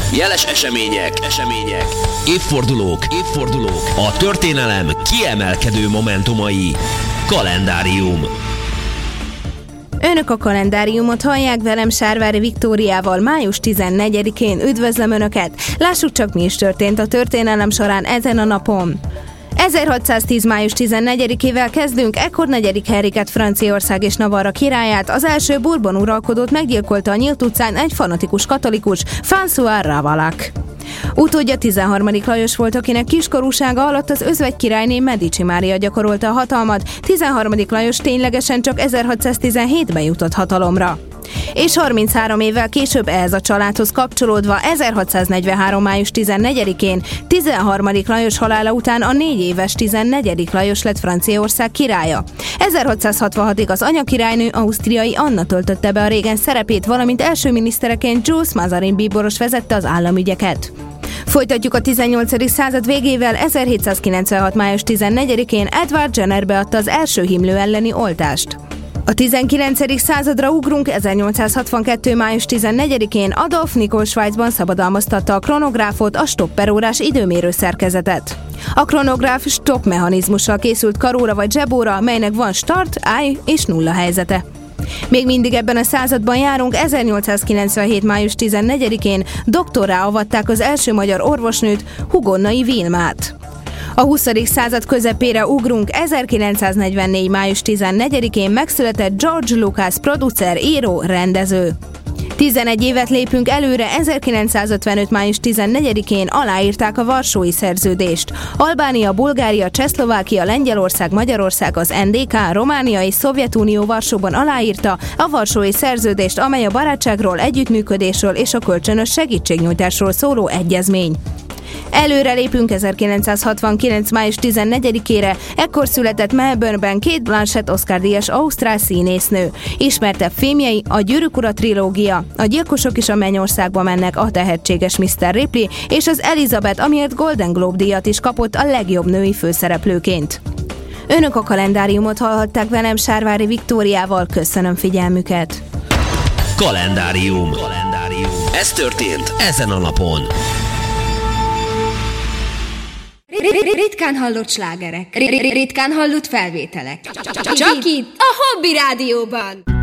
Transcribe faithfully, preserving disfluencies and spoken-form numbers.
Jeles események, események, évfordulók, évfordulók, a történelem kiemelkedő momentumai. Kalendárium. Önök a kalendáriumot hallják, velem Sárvári Viktóriával május tizennegyedikén. Üdvözlöm Önöket! Lássuk csak, mi is történt a történelem során ezen a napon. ezerhatszáztíz. május tizennegyedikével kezdünk. Ekkor negyedik Henriket, Franciaország és Navarra királyát, az első Bourbon uralkodót meggyilkolta a nyílt utcán egy fanatikus katolikus, François Ravaillac. Utódja tizenharmadik Lajos volt, akinek kiskorúsága alatt az özvegy királyné Medici Mária gyakorolta a hatalmat. tizenharmadik Lajos ténylegesen csak ezerhatszáztizenhétben jutott hatalomra. És harminchárom évvel később ehhez a családhoz kapcsolódva ezerhatszáznegyvenhárom. május tizennegyedikén tizenharmadik Lajos halála után a négy éves tizennegyedik Lajos lett Franciaország királya. ezerhatszázhatvanhatig az anyakirálynő, ausztriai Anna töltötte be a régen szerepét, valamint első minisztereként Jules Mazarin bíboros vezette az államügyeket. Folytatjuk a tizennyolcadik század végével. ezerhétszázkilencvenhat. május tizennegyedikén Edward Jenner beadta az első himlő elleni oltást. A tizenkilencedik századra ugrunk. ezernyolcszázhatvankettő. május tizennegyedikén Adolf Nikol Svájcban szabadalmaztatta a kronográfot, a stopperórás időmérő szerkezetet. A kronográf stop mechanizmussal készült karóra vagy zsebóra, melynek van start, állj és nulla helyzete. Még mindig ebben a században járunk. ezernyolcszázkilencvenhét. május tizennegyedikén doktorrá avatták az első magyar orvosnőt, Hugonnai Vilmát. A huszadik század közepére ugrunk. ezerkilencszáznegyvennégy. május tizennegyedikén megszületett George Lucas, producer, író, rendező. tizenegy évet lépünk előre. ezerkilencszázötvenöt. május tizennegyedikén aláírták a Varsói Szerződést. Albánia, Bulgária, Csehszlovákia, Lengyelország, Magyarország, az en dé ká, Románia és Szovjetunió Varsóban aláírta a Varsói Szerződést, amely a barátságról, együttműködésről és a kölcsönös segítségnyújtásról szóló egyezmény. Előre lépünk ezerkilencszázhatvankilenc. május tizennegyedikére, ekkor született Melbourneben Cate Blanchett Oscar-díjas ausztrál színésznő. Ismertebb filmjei a Gyűrűk ura trilógia, a Gyilkosok is a Mennyországba mennek, a tehetséges miszter Ripley és az Elizabeth, amiért Golden Globe-díjat is kapott a legjobb női főszereplőként. Önök a kalendáriumot hallhatták, velem Sárvári Viktóriával. Köszönöm figyelmüket! Kalendárium. Kalendárium. Ez történt ezen a napon. Ritkán hallott slágerek, ritkán hallott felvételek. Csak itt, a Hobby Rádióban.